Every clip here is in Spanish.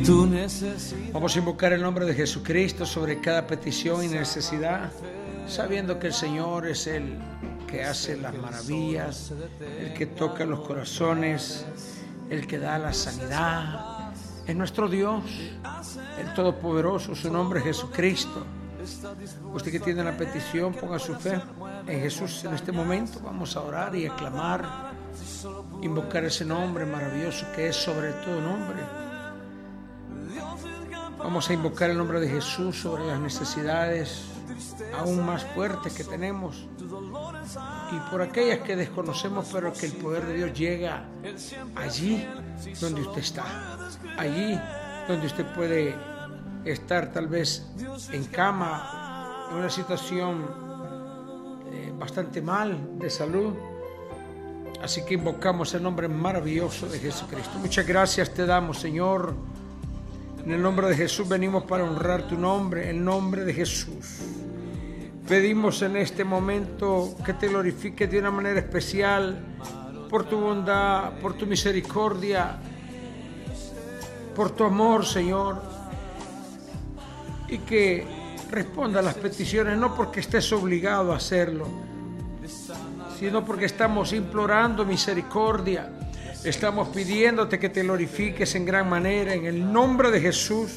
Vamos a invocar el nombre de Jesucristo sobre cada petición y necesidad, sabiendo que el Señor es el que hace las maravillas, el que toca los corazones, el que da la sanidad. Es nuestro Dios, el Todopoderoso, su nombre es Jesucristo. Usted que tiene una petición, ponga su fe en Jesús en este momento. Vamos a orar y a clamar, invocar ese nombre maravilloso que es sobre todo nombre. Vamos a invocar el nombre de Jesús sobre las necesidades aún más fuertes que tenemos y por aquellas que desconocemos, pero que el poder de Dios llega allí donde usted está, allí donde usted puede estar tal vez en cama, en una situación bastante mal de salud. Así que invocamos el nombre maravilloso de Jesucristo. Muchas gracias te damos, Señor. En el nombre de Jesús venimos para honrar tu nombre, el nombre de Jesús. Pedimos en este momento que te glorifiques de una manera especial por tu bondad, por tu misericordia, por tu amor, Señor. Y que responda a las peticiones, no porque estés obligado a hacerlo, sino porque estamos implorando misericordia. Estamos pidiéndote que te glorifiques en gran manera en el nombre de Jesús.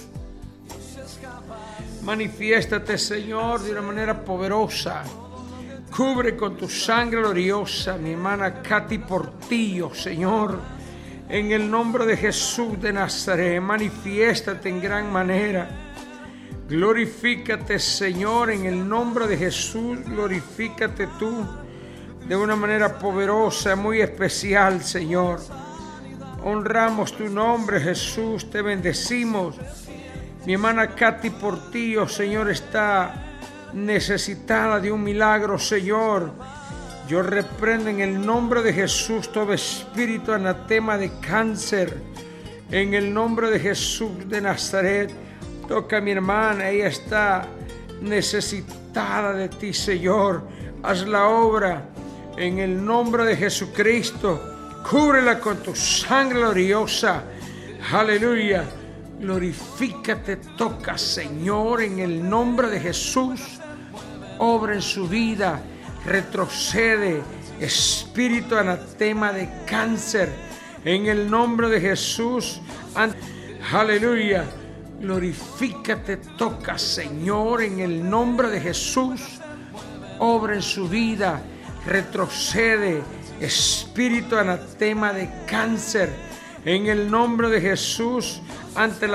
Manifiéstate, Señor, de una manera poderosa. Cubre con tu sangre gloriosa mi hermana Katy Portillo, Señor. En el nombre de Jesús de Nazaret, manifiéstate en gran manera. Glorifícate, Señor, en el nombre de Jesús. Glorifícate tú de una manera poderosa, muy especial, Señor. Honramos tu nombre, Jesús, te bendecimos. Mi hermana Katy Portillo, Señor, está necesitada de un milagro, Señor. Yo reprendo en el nombre de Jesús todo espíritu anatema de cáncer. En el nombre de Jesús de Nazaret, toca a mi hermana, ella está necesitada de ti, Señor. Haz la obra. En el nombre de Jesucristo, cúbrela con tu sangre gloriosa. Aleluya. Glorifícate, toca, Señor, en el nombre de Jesús. Obra en su vida, retrocede, espíritu anatema de cáncer. En el nombre de Jesús. Aleluya. Glorifícate, toca, Señor, en el nombre de Jesús. Obra en su vida. Retrocede, espíritu anatema de cáncer, en el nombre de Jesús, ante la